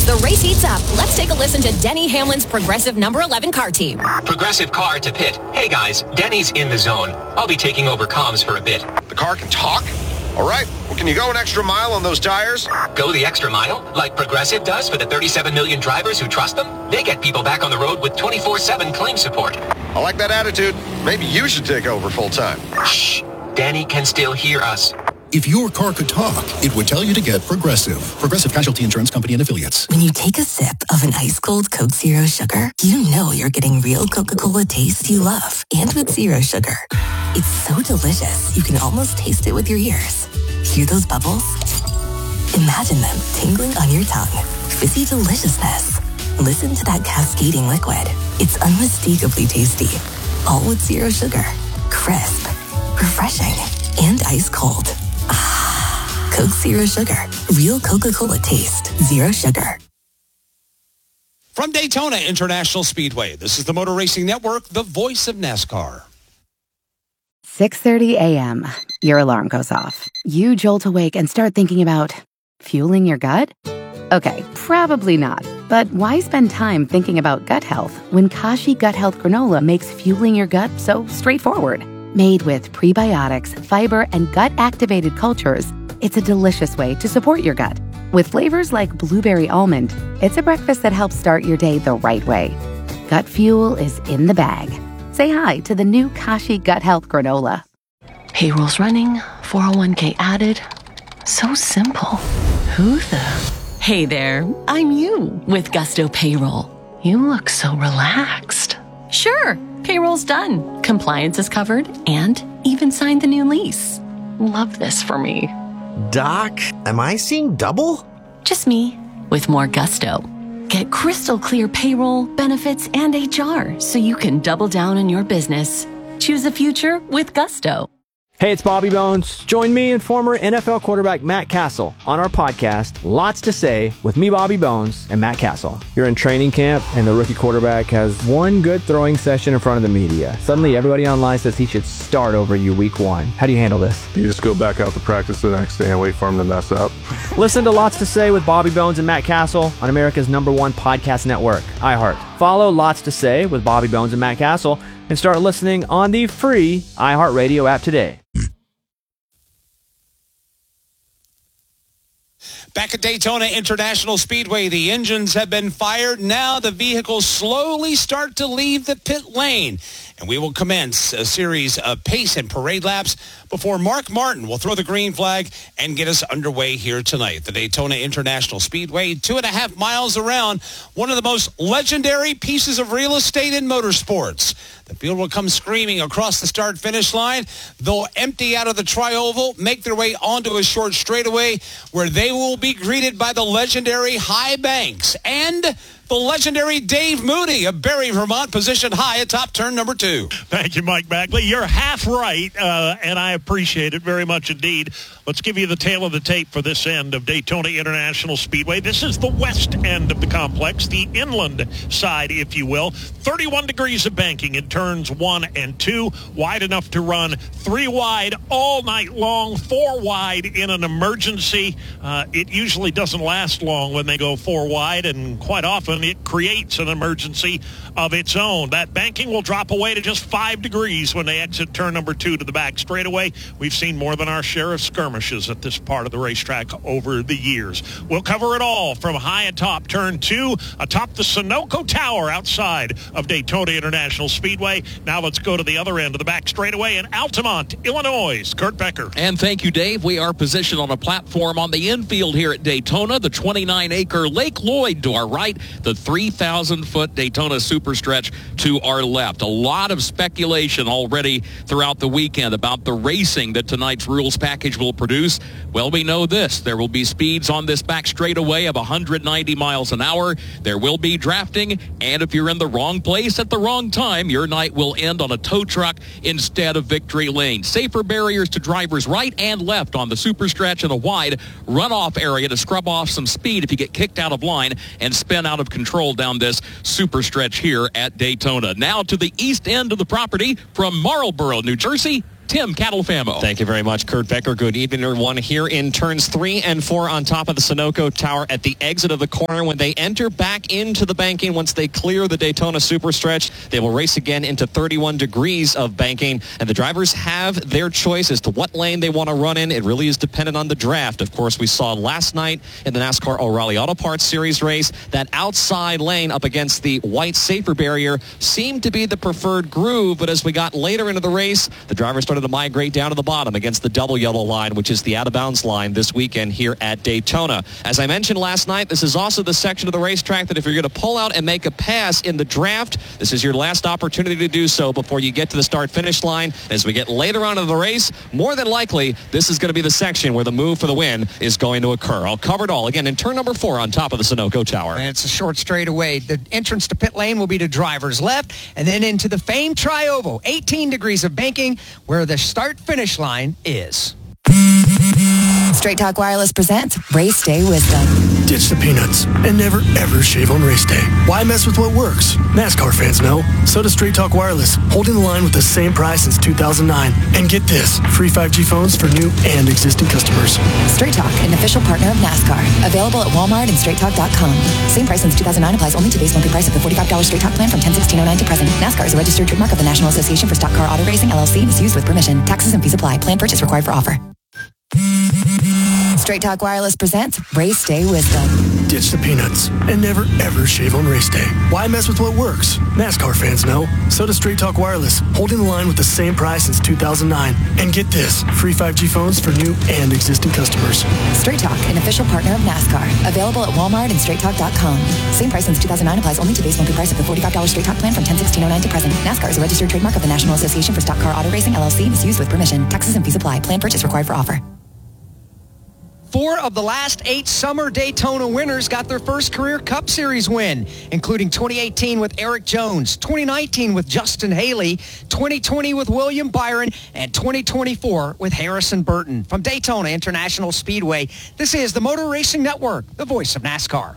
the race heats up, let's take a listen to Denny Hamlin's Progressive number 11 car team. Progressive car to pit. Hey guys, Denny's in the zone. I'll be taking over comms for a bit. The car can talk? All right. Well, can you go an extra mile on those tires? Go the extra mile? Like Progressive does for the 37 million drivers who trust them? They get people back on the road with 24/7 claim support. I like that attitude. Maybe you should take over full time. Shh. Danny can still hear us. If your car could talk, it would tell you to get Progressive. Progressive Casualty Insurance Company and Affiliates. When you take a sip of an ice-cold Coke Zero Sugar, you know you're getting real Coca-Cola taste you love. And with zero sugar. It's so delicious, you can almost taste it with your ears. Hear those bubbles? Imagine them tingling on your tongue. Fizzy deliciousness. Listen to that cascading liquid. It's unmistakably tasty. All with zero sugar. Crisp. Refreshing. And ice cold. Coke Zero Sugar. Real Coca-Cola taste. Zero sugar. From Daytona International Speedway, this is the Motor Racing Network, the voice of NASCAR. 6:30 a.m. Your alarm goes off. You jolt awake and start thinking about fueling your gut? Okay, probably not. But why spend time thinking about gut health when Kashi Gut Health Granola makes fueling your gut so straightforward? Made with prebiotics, fiber, and gut-activated cultures, it's a delicious way to support your gut. With flavors like blueberry almond, it's a breakfast that helps start your day the right way. Gut fuel is in the bag. Say hi to the new Kashi Gut Health Granola. Payroll's running, 401k added. So simple. Who the? Hey there, I'm you with Gusto Payroll. You look so relaxed. Sure, payroll's done. Compliance is covered and even signed the new lease. Love this for me. Doc, am I seeing double? Just me with more gusto. Get crystal clear payroll, benefits, and HR so you can double down on your business. Choose a future with gusto. Hey, it's Bobby Bones. Join me and former NFL quarterback Matt Castle on our podcast, Lots to Say, with me, Bobby Bones, and Matt Castle. You're in training camp, and the rookie quarterback has one good throwing session in front of the media. Suddenly, everybody online says he should start over you week one. How do you handle this? You just go back out to practice the next day and wait for him to mess up. Listen to Lots to Say with Bobby Bones and Matt Castle on America's #1 podcast network, iHeart. Follow Lots to Say with Bobby Bones and Matt Castle and start listening on the free iHeartRadio app today. Back at Daytona International Speedway, the engines have been fired. Now the vehicles slowly start to leave the pit lane. And we will commence a series of pace and parade laps before Mark Martin will throw the green flag and get us underway here tonight. The Daytona International Speedway, 2.5 miles around, one of the most legendary pieces of real estate in motorsports. The field will come screaming across the start-finish line. They'll empty out of the tri-oval, make their way onto a short straightaway where they will be greeted by the legendary High Banks and the legendary Dave Moody of Barrie, Vermont, positioned high atop turn number 2. Thank you, Mike Bagley. You're half right, and I appreciate it very much indeed. Let's give you the tail of the tape for this end of Daytona International Speedway. This is the west end of the complex, the inland side, if you will. 31 degrees of banking in turns 1 and 2, wide enough to run 3 wide all night long, 4 wide in an emergency. It usually doesn't last long when they go 4 wide, and quite often it creates an emergency of its own. That banking will drop away to just 5 degrees when they exit turn number 2 to the back straightaway. We've seen more than our share of skirmishes at this part of the racetrack over the years. We'll cover it all from high atop turn 2, atop the Sunoco Tower outside of Daytona International Speedway. Now let's go to the other end of the back straightaway in Altamont, Illinois. Kurt Becker. And thank you, Dave. We are positioned on a platform on the infield here at Daytona, the 29-acre Lake Lloyd to our right, the 3,000-foot Daytona Superstretch to our left. A lot of speculation already throughout the weekend about the racing that tonight's rules package will produce. Well, we know this. There will be speeds on this back straightaway of 190 miles an hour. There will be drafting, and if you're in the wrong place at the wrong time, your night will end on a tow truck instead of victory lane. Safer barriers to drivers right and left on the Superstretch and a wide runoff area to scrub off some speed if you get kicked out of line and spin out of control down this Superstretch here at Daytona. Now to the east end of the property from Marlboro, New Jersey, Tim Catalfamo. Thank you very much, Kurt Becker. Good evening, everyone. Here in turns 3 and 4 on top of the Sunoco Tower at the exit of the corner. When they enter back into the banking, once they clear the Daytona Superstretch, they will race again into 31 degrees of banking. And the drivers have their choice as to what lane they want to run in. It really is dependent on the draft. Of course, we saw last night in the NASCAR O'Reilly Auto Parts Series race, that outside lane up against the white safer barrier seemed to be the preferred groove. But as we got later into the race, the drivers started to migrate down to the bottom against the double yellow line, which is the out-of-bounds line this weekend here at Daytona. As I mentioned last night, this is also the section of the racetrack that if you're going to pull out and make a pass in the draft, this is your last opportunity to do so before you get to the start-finish line. As we get later on in the race, more than likely, this is going to be the section where the move for the win is going to occur. I'll cover it all again in turn number 4 on top of the Sunoco Tower. And it's a short straightaway. The entrance to pit lane will be to driver's left, and then into the famed tri-oval, 18 degrees of banking, where the start-finish line is. Straight Talk Wireless presents Race Day Wisdom. Ditch the peanuts and never, ever shave on race day. Why mess with what works? NASCAR fans know. So does Straight Talk Wireless, holding the line with the same price since 2009. And get this, free 5G phones for new and existing customers. Straight Talk, an official partner of NASCAR. Available at Walmart and StraightTalk.com. Same price since 2009 applies only to base monthly price of the $45 Straight Talk plan from 10/16/09 to present. NASCAR is a registered trademark of the National Association for Stock Car Auto Racing, LLC, and is used with permission. Taxes and fees apply. Plan purchase required for offer. Straight Talk Wireless presents Race Day Wisdom. Ditch the peanuts and never, ever shave on race day. Why mess with what works? NASCAR fans know. So does Straight Talk Wireless, holding the line with the same price since 2009. And get this, free 5G phones for new and existing customers. Straight Talk, an official partner of NASCAR. Available at Walmart and StraightTalk.com. Same price since 2009 applies only to base monthly price of the $45 Straight Talk plan from 10/16/09 to present. NASCAR is a registered trademark of the National Association for Stock Car Auto Racing, LLC, and is used with permission. Taxes and fees apply. Plan purchase required for offer. 4 of the last 8 summer Daytona winners got their first career Cup Series win, including 2018 with Eric Jones, 2019 with Justin Haley, 2020 with William Byron, and 2024 with Harrison Burton. From Daytona International Speedway, this is the Motor Racing Network, the voice of NASCAR.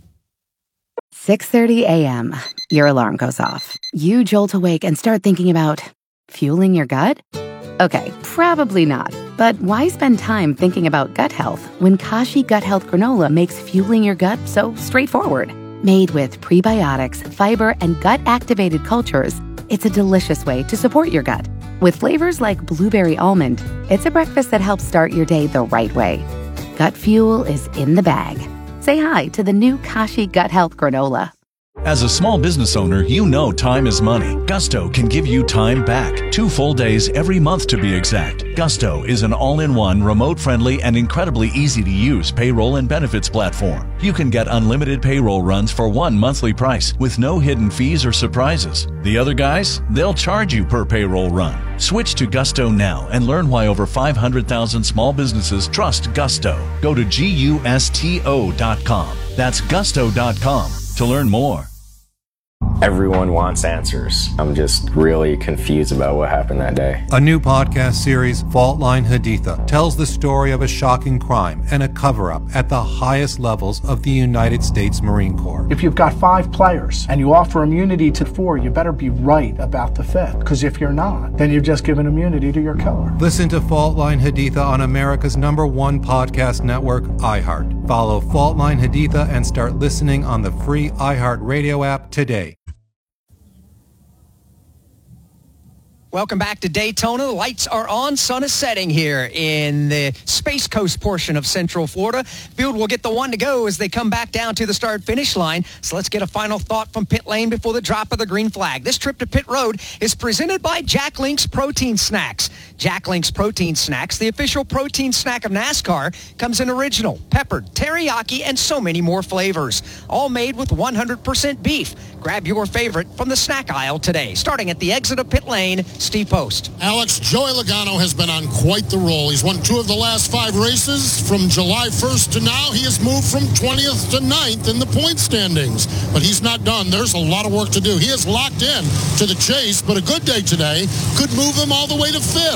6:30 a.m. Your alarm goes off. You jolt awake and start thinking about fueling your gut? Okay, probably not. But why spend time thinking about gut health when Kashi Gut Health Granola makes fueling your gut so straightforward? Made with prebiotics, fiber, and gut-activated cultures, it's a delicious way to support your gut. With flavors like blueberry almond, it's a breakfast that helps start your day the right way. Gut fuel is in the bag. Say hi to the new Kashi Gut Health Granola. As a small business owner, you know time is money. Gusto can give you time back. 2 full days every month to be exact. Gusto is an all-in-one, remote-friendly, and incredibly easy-to-use payroll and benefits platform. You can get unlimited payroll runs for one monthly price with no hidden fees or surprises. The other guys, they'll charge you per payroll run. Switch to Gusto now and learn why over 500,000 small businesses trust Gusto. Go to GUSTO.com. That's Gusto.com to learn more. Everyone wants answers. I'm just really confused about what happened that day. A new podcast series, Fault Line Haditha, tells the story of a shocking crime and a cover-up at the highest levels of the United States Marine Corps. If you've got 5 players and you offer immunity to 4, you better be right about the 5th. Because if you're not, then you've just given immunity to your killer. Listen to Fault Line Haditha on America's #1 podcast network, iHeart. Follow Fault Line Haditha and start listening on the free iHeart Radio app today. Welcome back to Daytona. The lights are on. Sun is setting here in the Space Coast portion of Central Florida. Field will get the one to go as they come back down to the start-finish line. So let's get a final thought from pit lane before the drop of the green flag. This trip to pit road is presented by Jack Link's Protein Snacks. Jack Link's Protein Snacks, the official protein snack of NASCAR, comes in original, peppered, teriyaki, and so many more flavors. All made with 100% beef. Grab your favorite from the snack aisle today. Starting at the exit of pit lane, Steve Post. Alex, Joey Logano has been on quite the roll. He's won 2 of the last 5 races. From July 1st to now, he has moved from 20th to 9th in the point standings. But he's not done. There's a lot of work to do. He is locked in to the chase, but a good day today could move him all the way to 5th.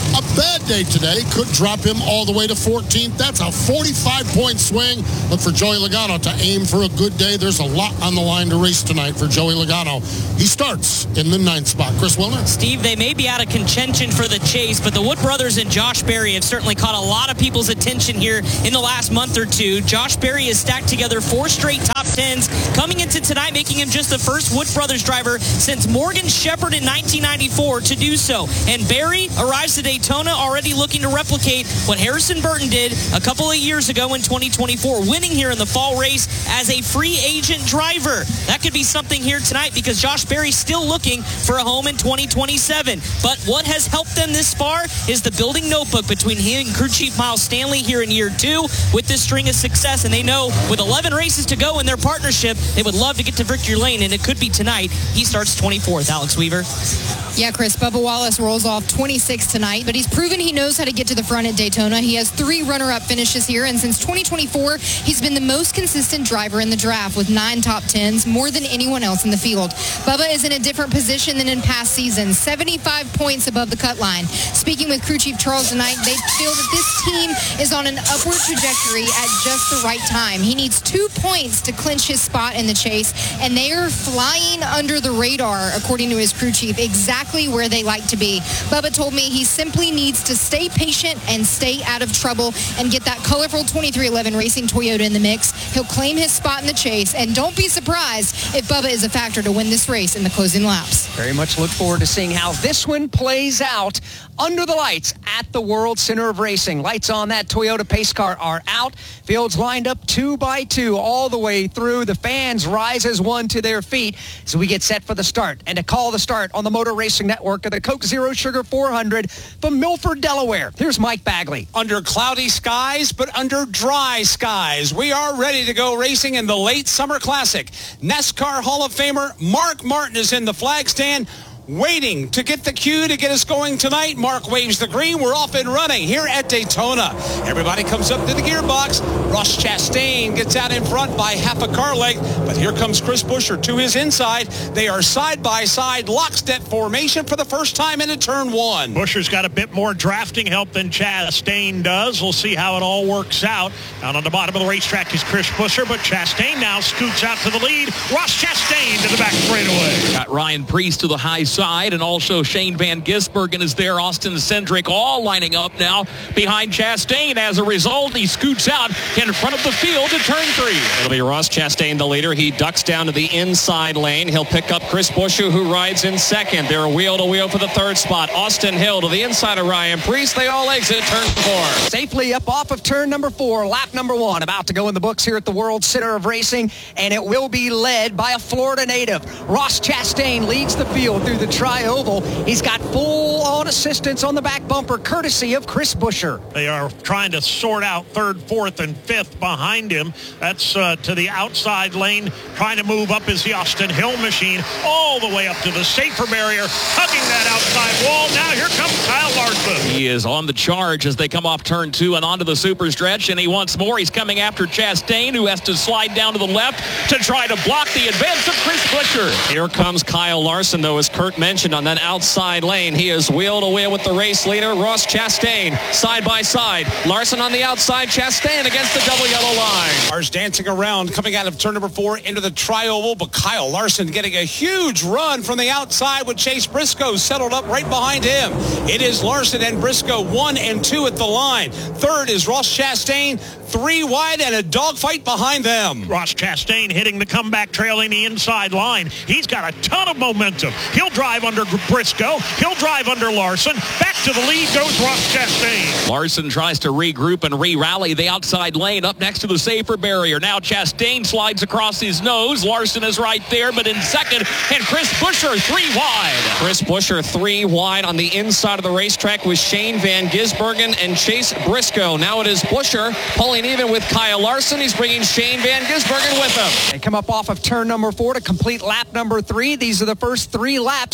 A bad day today could drop him all the way to 14th. That's a 45-point swing. Look for Joey Logano to aim for a good day. There's a lot on the line to race tonight for Joey Logano. He starts in the 9th spot. Chris Wilner. Steve, they may be out of contention for the chase, but the Wood brothers and Josh Berry have certainly caught a lot of people's attention here in the last month or two. Josh Berry has stacked together 4 straight top 10s, coming into tonight, making him just the first Wood brothers driver since Morgan Shepherd in 1994 to do so. And Berry arrives to Daytona already looking to replicate what Harrison Burton did a couple of years ago in 2024, winning here in the fall race as a free agent driver. That could be something here tonight because Josh Berry's still looking for a home in 2027. But what has helped them this far is the building notebook between him and crew chief Miles Stanley here in year 2 with this string of success. And they know with 11 races to go in their partnership, they would love to get to victory lane, and it could be tonight. He starts 24th. Alex Weaver. Yeah, Chris, Bubba Wallace rolls off 26th tonight, but he's proven he knows how to get to the front at Daytona. He has 3 runner-up finishes here, and since 2024, he's been the most consistent driver in the draft with 9 top 10s, more than anyone else in the field. Bubba is in a different position than in past seasons, 75 points above the cut line. Speaking with crew chief Charles tonight, they feel that this team is on an upward trajectory at just the right time. He needs 2 points to clinch his spot in the chase, and they are flying under the radar, according to his crew chief, exactly where they like to be. Bubba told me he simply needs to stay patient and stay out of trouble and get that colorful 2311 Racing Toyota in the mix. He'll claim his spot in the chase, and don't be surprised if Bubba is a factor to win this race in the closing laps. Very much look forward to seeing how this one plays out under the lights at the World Center of Racing. Lights on that Toyota pace car are out. Fields lined up 2 by 2 all the way through. The fans rise as one to their feet as we get set for the start. And to call the start on the Motor Racing Network of the Coke Zero Sugar 400 from Milford, Delaware. Here's Mike Bagley. Under cloudy skies, but under dry skies, we are ready to go racing in the late summer classic. NASCAR Hall of Famer Mark Martin is in the flag stand, waiting to get the cue to get us going tonight. Mark waves the green. We're off and running here at Daytona. Everybody comes up to the gearbox. Ross Chastain gets out in front by half a car length, but here comes Chris Buescher to his inside. They are side by side, lockstep formation for the first time into turn 1. Buescher's got a bit more drafting help than Chastain does. We'll see how it all works out. Down on the bottom of the racetrack is Chris Buescher, but Chastain now scoots out to the lead. Ross Chastain to the back straightaway. Got Ryan Preece to the high side, and also Shane Van Gisbergen is there. Austin Cindric all lining up now behind Chastain. As a result, he scoots out in front of the field to turn 3. It'll be Ross Chastain, the leader. He ducks down to the inside lane. He'll pick up Chris Buescher, who rides in second. They're wheel to wheel for the 3rd spot. Austin Hill to the inside of Ryan Preece. They all exit turn 4. Safely up off of turn number 4, lap number 1, about to go in the books here at the World Center of Racing, and it will be led by a Florida native. Ross Chastain leads the field through the tri-oval. He's got full-on assistance on the back bumper, courtesy of Chris Buescher. They are trying to sort out 3rd, 4th, and 5th behind him. That's to the outside lane. Trying to move up is the Austin Hill machine all the way up to the safer barrier, hugging that outside wall. Now here comes Kyle Larson. He is on the charge as they come off turn 2 and onto the super stretch, and he wants more. He's coming after Chastain, who has to slide down to the left to try to block the advance of Chris Buescher. Here comes Kyle Larson, though, as Kurt mentioned, on that outside lane. He is wheel to wheel with the race leader, Ross Chastain, side by side. Larson on the outside, Chastain against the double yellow line. Cars dancing around, coming out of turn number 4 into the tri-oval, but Kyle Larson getting a huge run from the outside with Chase Briscoe settled up right behind him. It is Larson and Briscoe 1 and 2 at the line. 3rd is Ross Chastain, 3 wide, and a dogfight behind them. Ross Chastain hitting the comeback, trailing the inside line. He's got a ton of momentum. He'll drive under Briscoe. He'll drive under Larson. Back to the lead goes Ross Chastain. Larson tries to regroup and re-rally the outside lane up next to the safer barrier. Now Chastain slides across his nose. Larson is right there, but in second, and Chris Buescher 3 wide. Chris Buescher 3 wide on the inside of the racetrack with Shane Van Gisbergen and Chase Briscoe. Now it is Buescher pulling even with Kyle Larson. He's bringing Shane Van Gisbergen with him. They come up off of turn number 4 to complete lap number 3. These are the first 3 laps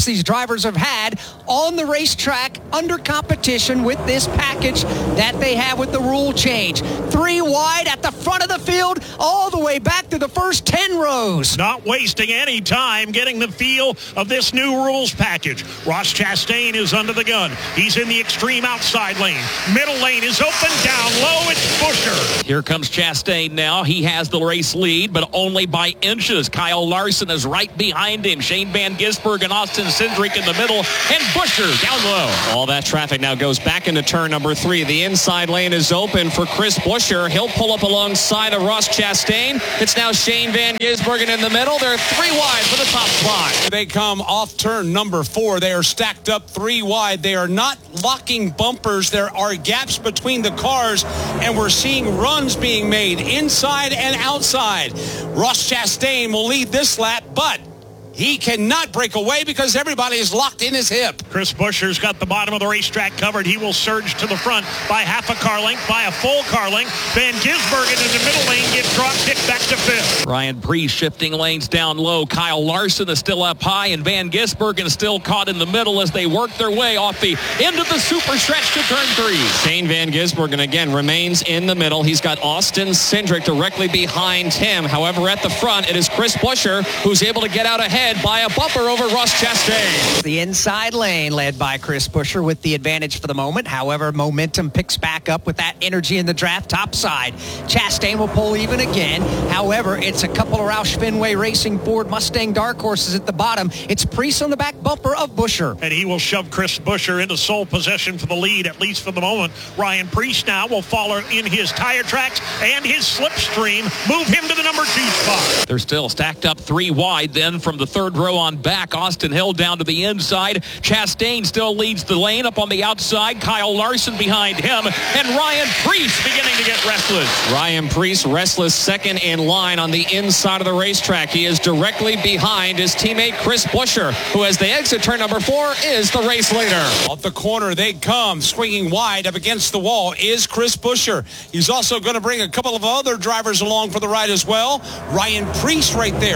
laps these drivers have had on the racetrack under competition with this package that they have with the rule change. 3 wide at the front of the field, all the way back to the first 10 rows. Not wasting any time getting the feel of this new rules package. Ross Chastain is under the gun. He's in the extreme outside lane. Middle lane is open. Down low, it's Buescher. Here comes Chastain now. He has the race lead, but only by inches. Kyle Larson is right behind him. Shane Van Gisbergen and Austin Cindric in the middle, and Buescher down low. All that traffic now goes back into turn number 3. The inside lane is open for Chris Buescher. He'll pull up alongside of Ross Chastain. It's now Shane Van Gisbergen in the middle. They're 3 wide for the top spot. They come off turn number 4. They are stacked up 3 wide. They are not locking bumpers. There are gaps between the cars, and we're seeing runs being made inside and outside. Ross Chastain will lead this lap, but he cannot break away because everybody is locked in his hip. Chris Buescher's got the bottom of the racetrack covered. He will surge to the front by half a car length, by a full car length. Van Gisbergen in the middle lane gets drop kicked back to 5th. Ryan Preece shifting lanes down low. Kyle Larson is still up high, and Van Gisbergen is still caught in the middle as they work their way off the end of the super stretch to turn 3. Shane Van Gisbergen again remains in the middle. He's got Austin Cindric directly behind him. However, at the front, it is Chris Buescher who's able to get out ahead by a bumper over Ross Chastain. The inside lane led by Chris Buescher with the advantage for the moment. However, momentum picks back up with that energy in the draft top side. Chastain will pull even again. However, it's a couple of Roush Fenway Racing Ford Mustang dark horses at the bottom. It's Preece on the back bumper of Buescher. And he will shove Chris Buescher into sole possession for the lead, at least for the moment. Ryan Preece now will follow in his tire tracks and his slipstream, move him to the number 2 spot. They're still stacked up 3 wide then from the 3rd row on back. Austin Hill down to the inside. Chastain still leads the lane up on the outside. Kyle Larson behind him. And Ryan Preece beginning to get restless. Ryan Preece restless, second in line on the inside of the racetrack. He is directly behind his teammate Chris Buescher, who as they exit turn number 4 is the race leader. Off the corner they come, swinging wide up against the wall is Chris Buescher. He's also going to bring a couple of other drivers along for the ride as well. Ryan Preece right there.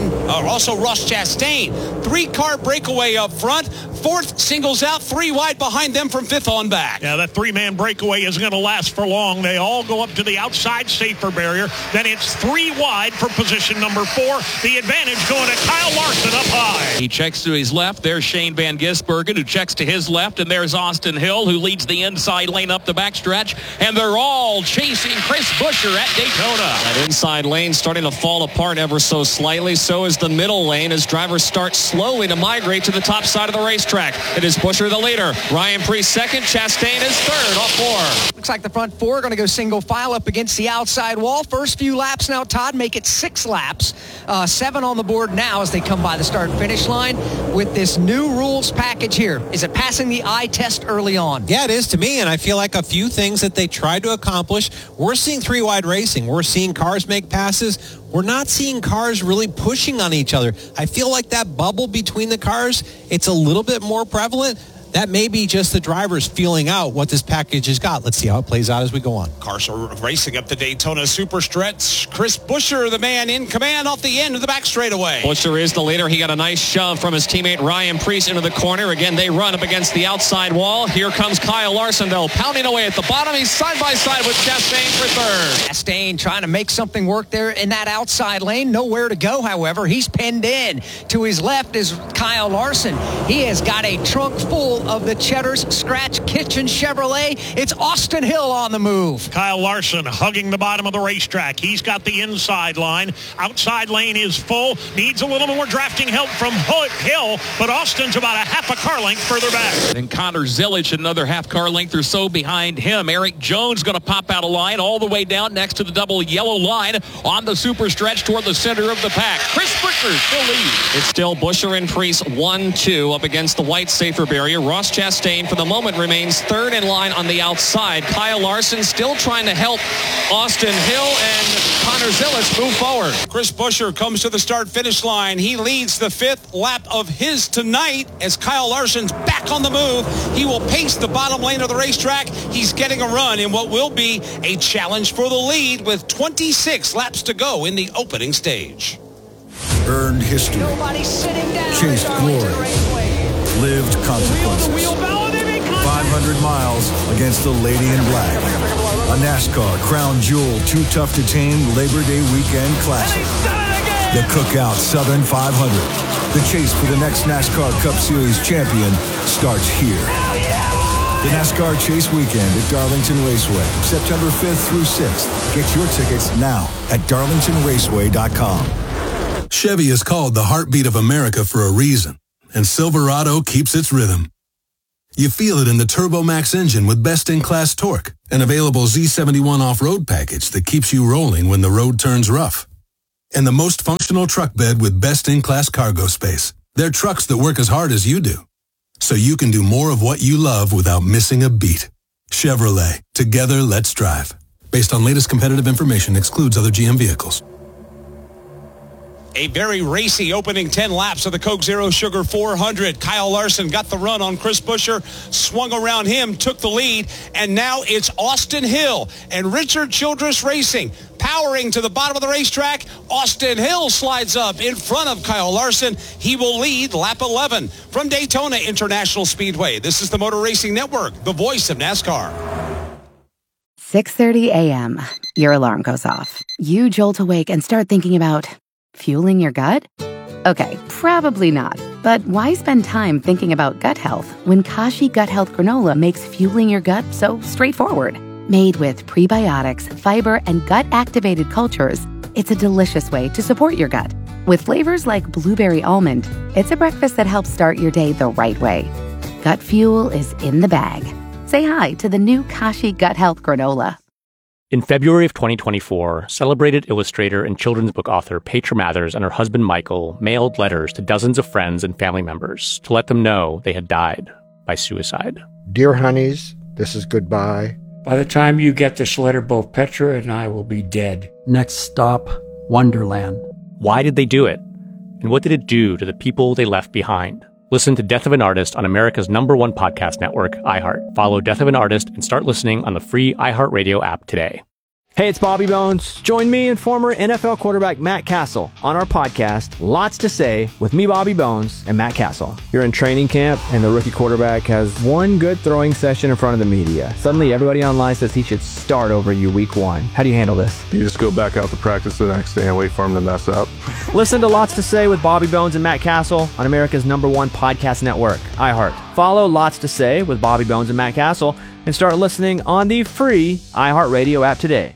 Also Ross Chastain. 3-car breakaway up front. 4th singles out, 3 wide behind them from 5th on back. Yeah, that 3-man breakaway isn't going to last for long. They all go up to the outside safer barrier. Then it's 3 wide for position number 4. The advantage going to Kyle Larson up high. He checks to his left. There's Shane Van Gisbergen, who checks to his left. And there's Austin Hill, who leads the inside lane up the backstretch. And they're all chasing Chris Buescher at Daytona. That inside lane starting to fall apart ever so slightly. So is the middle lane as drivers start slowly to migrate to the top side of the racetrack. It is Buescher the leader. Ryan Preece second. Chastain is 3rd off 4. Looks like the front 4 are going to go single file up against the outside wall. First few laps now, Todd, make it 6 laps. 7 on the board now as they come by the start-finish line with this new rules package here. Is it passing the eye test early on? Yeah, it is to me, and I feel like a few things that they tried to accomplish. We're seeing 3-wide racing. We're seeing cars make passes. We're not seeing cars really pushing on each other. I feel like that bubble between the cars, it's a little bit more prevalent. That may be just the drivers feeling out what this package has got. Let's see how it plays out as we go on. Cars are racing up the Daytona Super Stretch. Chris Buescher, the man in command off the end of the back straightaway. Buescher is the leader. He got a nice shove from his teammate Ryan Preece into the corner. Again, they run up against the outside wall. Here comes Kyle Larson, though, pounding away at the bottom. He's side by side with Chastain for 3rd. Chastain trying to make something work there in that outside lane. Nowhere to go, however. He's pinned in. To his left is Kyle Larson. He has got a trunk full of the Cheddar's Scratch Kitchen Chevrolet. It's Austin Hill on the move. Kyle Larson hugging the bottom of the racetrack. He's got the inside line. Outside lane is full. Needs a little more drafting help from Hill, but Austin's about a half a car length further back. And Connor Zilic, another half car length or so behind him. Eric Jones going to pop out a line all the way down next to the double yellow line on the super stretch toward the center of the pack. Chris Buescher still leads. It's still Buescher and Preece 1-2 up against the white safer barrier. Ross Chastain for the moment remains 3rd in line on the outside. Kyle Larson still trying to help Austin Hill and Connor Zilic move forward. Chris Buescher comes to the start-finish line. He leads the 5th lap of his tonight as Kyle Larson's back on the move. He will pace the bottom lane of the racetrack. He's getting a run in what will be a challenge for the lead with 26 laps to go in the opening stage. Earned history. Nobody's sitting down. Chased glory. short-lived consequences. 500 miles against the Lady in Black. A NASCAR Crown Jewel Too Tough to Tame Labor Day Weekend Classic. The Cookout Southern 500. The chase for the next NASCAR Cup Series champion starts here. The NASCAR Chase Weekend at Darlington Raceway, September 5th through 6th. Get your tickets now at darlingtonraceway.com. Chevy is called the heartbeat of America for a reason, and Silverado keeps its rhythm. You feel it in the Turbo Max engine with best-in-class torque, an available Z71 off-road package that keeps you rolling when the road turns rough, and the most functional truck bed with best-in-class cargo space. They're trucks that work as hard as you do, so you can do more of what you love without missing a beat. Chevrolet. Together, let's drive. Based on latest competitive information, excludes other GM vehicles. A very racy opening 10 laps of the Coke Zero Sugar 400. Kyle Larson got the run on Chris Buescher, swung around him, took the lead, and now it's Austin Hill and Richard Childress Racing powering to the bottom of the racetrack. Austin Hill slides up in front of Kyle Larson. He will lead lap 11 from Daytona International Speedway. This is the Motor Racing Network, the voice of NASCAR. 6:30 a.m. Your alarm goes off. You jolt awake and start thinking about fueling your gut? Okay, probably not. But why spend time thinking about gut health when Kashi Gut Health Granola makes fueling your gut so straightforward? Made with prebiotics, fiber, and gut-activated cultures, it's a delicious way to support your gut. With flavors like blueberry almond, it's a breakfast that helps start your day the right way. Gut fuel is in the bag. Say hi to the new Kashi Gut Health Granola. In February of 2024, celebrated illustrator and children's book author Petra Mathers and her husband Michael mailed letters to dozens of friends and family members to let them know they had died by suicide. Dear honeys, this is goodbye. By the time you get this letter, both Petra and I will be dead. Next stop, Wonderland. Why did they do it? And what did it do to the people they left behind? Listen to Death of an Artist on America's #1 podcast network, iHeart. Follow Death of an Artist and start listening on the free iHeartRadio app today. Hey, it's Bobby Bones. Join me and former NFL quarterback Matt Castle on our podcast, Lots to Say, with me, Bobby Bones, and Matt Castle. You're in training camp, and the rookie quarterback has one good throwing session in front of the media. Suddenly, everybody online says he should start over you week one. How do you handle this? You just go back out to practice the next day and wait for him to mess up. Listen to Lots to Say with Bobby Bones and Matt Castle on America's #1 podcast network, iHeart. Follow Lots to Say with Bobby Bones and Matt Castle and start listening on the free iHeartRadio app today.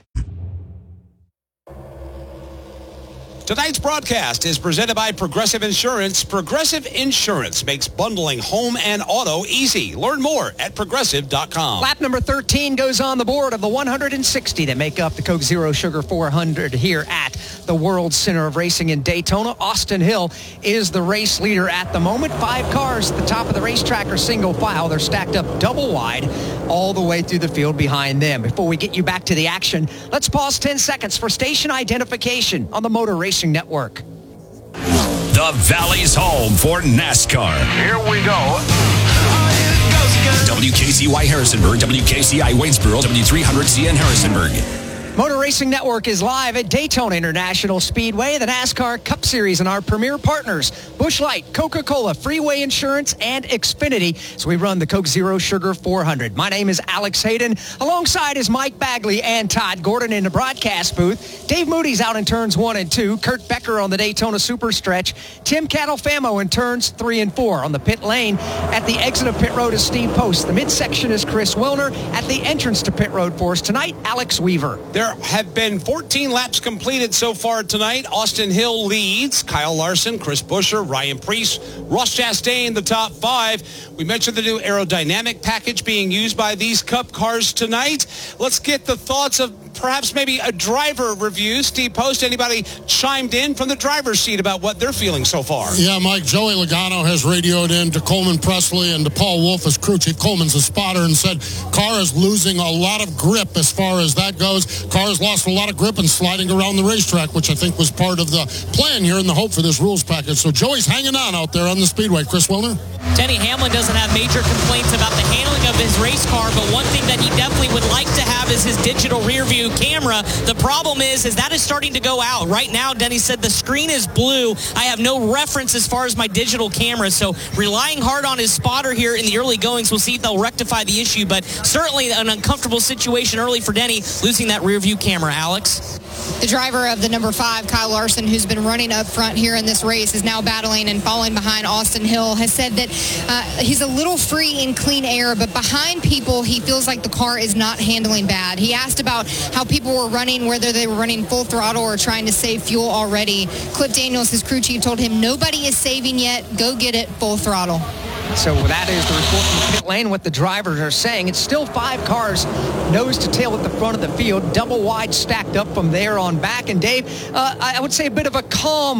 Tonight's broadcast is presented by Progressive Insurance. Progressive Insurance makes bundling home and auto easy. Learn more at progressive.com. Lap number 13 goes on the board of the 160 that make up the Coke Zero Sugar 400 here at the World Center of Racing in Daytona. Austin Hill is the race leader at the moment. 5 cars at the top of the racetrack are single file. They're stacked up double wide all the way through the field behind them. Before we get you back to the action, let's pause 10 seconds for station identification on the Motor Racing Network. The Valley's home for NASCAR. Here we go. WKCY Harrisonburg, WKCI Waynesboro, W300CN Harrisonburg. Motor Racing Network is live at Daytona International Speedway, the NASCAR Cup Series, and our premier partners, Busch Light, Coca-Cola, Freeway Insurance, and Xfinity. So we run the Coke Zero Sugar 400. My name is Alex Hayden. Alongside is Mike Bagley and Todd Gordon in the broadcast booth. Dave Moody's out in turns 1 and 2. Kurt Becker on the Daytona Super Stretch. Tim Catalfamo in turns 3 and 4. On the pit lane, at the exit of pit road is Steve Post. The midsection is Chris Wilner. At the entrance to pit road for us tonight, Alex Weaver. There have been 14 laps completed so far tonight. Austin Hill leads. Kyle Larson, Chris Buescher, Ryan Preece, Ross Chastain, the top 5. We mentioned the new aerodynamic package being used by these Cup cars tonight. Let's get the thoughts of perhaps maybe a driver review. Steve Post, anybody chimed in from the driver's seat about what they're feeling so far? Yeah, Mike, Joey Logano has radioed in to Coleman Presley and to Paul Wolf as crew chief. Coleman's a spotter and said car is losing a lot of grip as far as that goes. Car has lost a lot of grip and sliding around the racetrack, which I think was part of the plan here and the hope for this rules package. So Joey's hanging on out there on the speedway. Chris Wilner? Denny Hamlin doesn't have major complaints about the handling of his race car, but one thing that he definitely would like to have is his digital rear view camera. The problem is that is starting to go out. Right now, Denny said the screen is blue. I have no reference as far as my digital camera, so relying hard on his spotter here in the early goings. We'll see if they'll rectify the issue, but certainly an uncomfortable situation early for Denny, losing that rear view camera. Alex? The driver of the number 5, Kyle Larson, who's been running up front here in this race, is now battling and falling behind Austin Hill, has said that he's a little free in clean air, but behind people, he feels like the car is not handling bad. He asked about how people were running, whether they were running full throttle or trying to save fuel already. Cliff Daniels, his crew chief, told him nobody is saving yet. Go get it full throttle. So that is the report from the pit lane, what the drivers are saying. It's still 5 cars nose to tail at the front of the field, double wide stacked up from there on back. And Dave, I would say a bit of a calm